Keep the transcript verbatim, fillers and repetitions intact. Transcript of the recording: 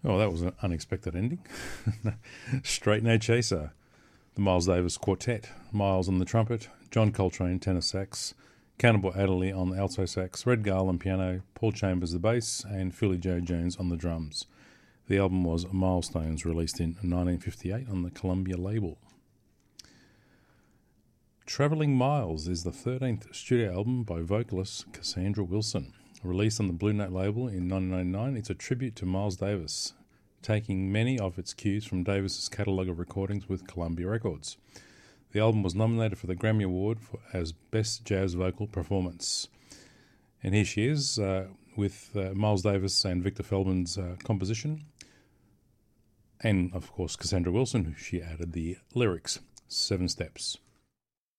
Oh, that was an unexpected ending. Straight No Chaser, the Miles Davis Quartet, Miles on the trumpet, John Coltrane tenor sax, Cannibal Adderley on the alto sax, Red Garland piano, Paul Chambers the bass, and Philly Joe Jones on the drums. The album was Milestones, released in nineteen fifty-eight on the Columbia label. Travelling Miles is the thirteenth studio album by vocalist Cassandra Wilson. Released on the Blue Note label in nineteen ninety-nine, it's a tribute to Miles Davis, taking many of its cues from Davis's catalogue of recordings with Columbia Records. The album was nominated for the Grammy Award for, as Best Jazz Vocal Performance. And here she is uh, with uh, Miles Davis and Victor Feldman's uh, composition, and of course Cassandra Wilson, who she added the lyrics. Seven Steps.